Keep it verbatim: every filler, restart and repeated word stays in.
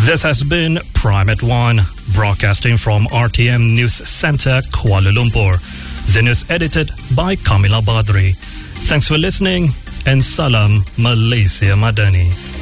This has been Prime at One, broadcasting from R T M News Center, Kuala Lumpur. The news edited by Kamila Badri. Thanks for listening, and Salam Malaysia Madani.